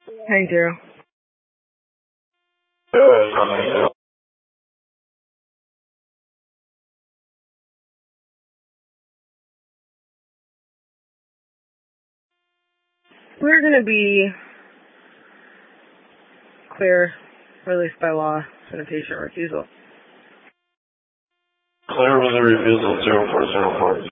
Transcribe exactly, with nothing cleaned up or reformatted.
Thank you. We're going to be clear, released by law, for the patient refusal. Clear with a refusal, zero four zero four.